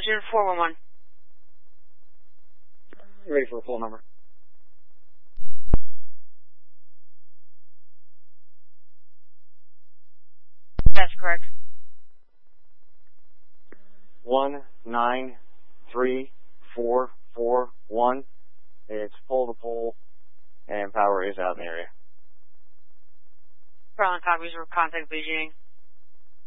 Attention 411. Ready for a full number. That's correct. 19341. It's pole to pole, and power is out in the area. Garland copies for contact Beijing.